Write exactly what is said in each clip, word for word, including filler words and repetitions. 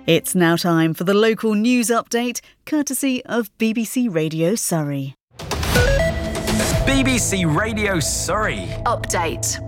It's now time for the local news update, courtesy of B B C Radio Surrey. B B C Radio Surrey Update.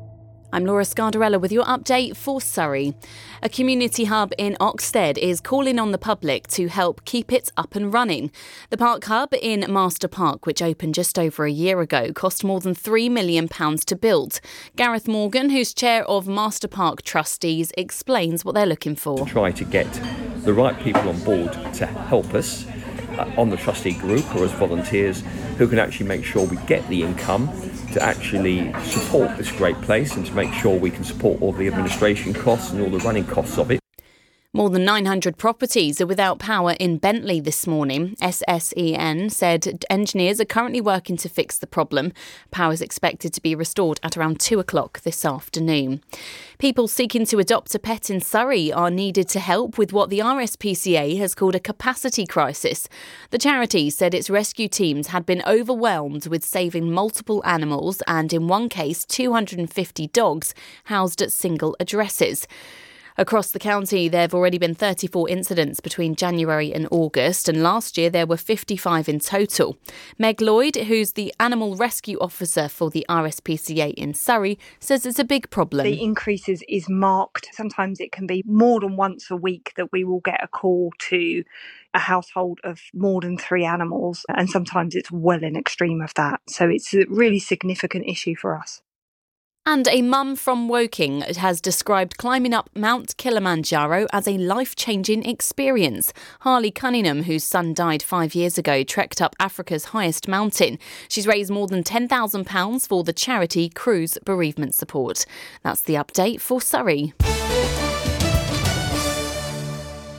I'm Laura Scardarella with your update for Surrey. A community hub in Oxted is calling on the public to help keep it up and running. The Park Hub in Master Park, which opened just over a year ago, cost more than three million pounds to build. Gareth Morgan, who's chair of Master Park Trustees, explains what they're looking for. Try to get the right people on board to help us uh, on the trustee group or as volunteers who can actually make sure we get the income to actually support this great place and to make sure we can support all the administration costs and all the running costs of it. More than nine hundred properties are without power in Bentley this morning. S S E N said engineers are currently working to fix the problem. Power is expected to be restored at around two o'clock this afternoon. People seeking to adopt a pet in Surrey are needed to help with what the R S P C A has called a capacity crisis. The charity said its rescue teams had been overwhelmed with saving multiple animals and, in one case, two hundred fifty dogs housed at single addresses. Across the county, there have already been thirty-four incidents between January and August, and last year there were fifty-five in total. Meg Lloyd, who's the animal rescue officer for the R S P C A in Surrey, says it's a big problem. The increases is marked. Sometimes it can be more than once a week that we will get a call to a household of more than three animals, and sometimes it's well in extreme of that. So it's a really significant issue for us. And a mum from Woking has described climbing up Mount Kilimanjaro as a life-changing experience. Harley Cunningham, whose son died five years ago, trekked up Africa's highest mountain. She's raised more than ten thousand pounds for the charity Cruise Bereavement Support. That's the update for Surrey.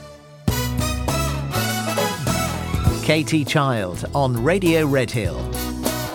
Katie Child on Radio Redhill.